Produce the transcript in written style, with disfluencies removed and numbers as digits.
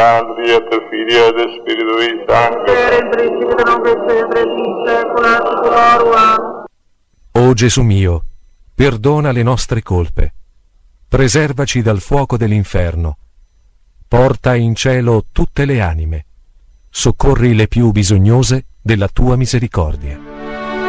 Padre et Filio et Spiritui Sancto. Per il principio non sempre in secula seculorum. O Gesù mio, perdona le nostre colpe, preservaci dal fuoco dell'inferno, porta in cielo tutte le anime, soccorri le più bisognose della tua misericordia.